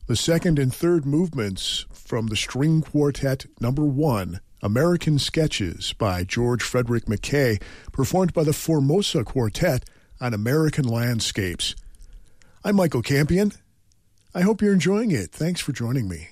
The second and third movements from the String Quartet Number 1, American Sketches by George Frederick Mackay, performed by the Formosa Quartet on American Landscapes. I'm Michael Campion. I hope you're enjoying it. Thanks for joining me.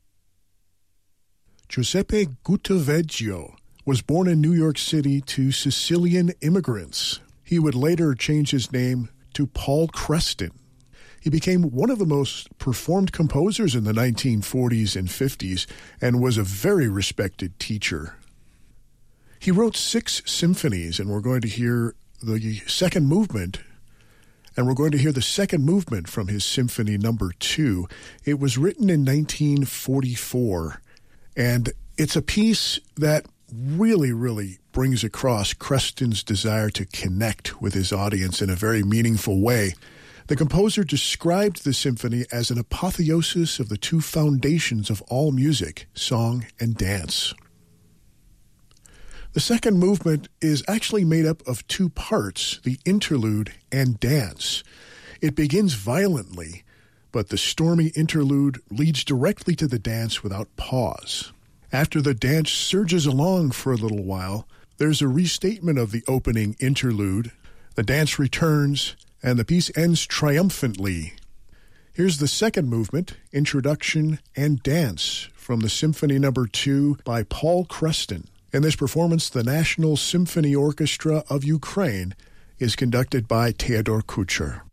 Giuseppe Guttaveggio was born in New York City to Sicilian immigrants. He would later change his name to Paul Creston. He became one of the most performed composers in the 1940s and 50s and was a very respected teacher. He wrote 6 symphonies, and we're going to hear the second movement, and we're going to hear the second movement from his Symphony Number 2. It was written in 1944, and it's a piece that really brings across Creston's desire to connect with his audience in a very meaningful way. The composer described the symphony as an apotheosis of the 2 foundations of all music, song and dance. The second movement is actually made up of 2 parts, the interlude and dance. It begins violently, but the stormy interlude leads directly to the dance without pause. After the dance surges along for a little while, there's a restatement of the opening interlude. The dance returns, and the piece ends triumphantly. Here's the second movement, Introduction and Dance, from the Symphony Number 2 by Paul Creston. In this performance, the National Symphony Orchestra of Ukraine is conducted by Theodor Kucher.